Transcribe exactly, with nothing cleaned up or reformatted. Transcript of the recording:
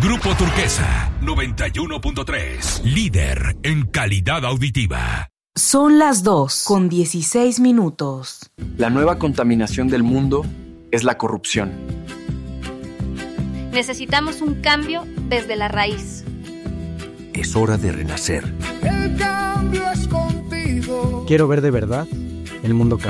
Grupo Turquesa, noventa y uno punto tres. Líder en calidad auditiva. Son las dos con dieciséis minutos. La nueva contaminación del mundo es la corrupción. Necesitamos un cambio desde la raíz. Es hora de renacer. El cambio es contigo. Quiero ver de verdad el mundo cambiar.